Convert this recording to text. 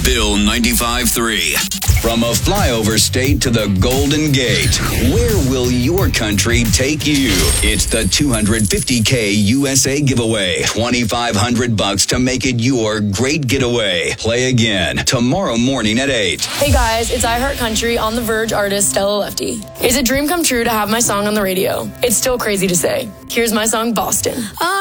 Bill 95.3. From a flyover state to the Golden Gate, where will your country take you? It's the $250K USA giveaway. $2,500 to make it your great getaway. Play again tomorrow morning at 8. Hey guys, it's I Heart Country on The Verge artist Stella Lefty. It's a dream come true to have my song on the radio. It's still crazy to say. Here's my song, Boston.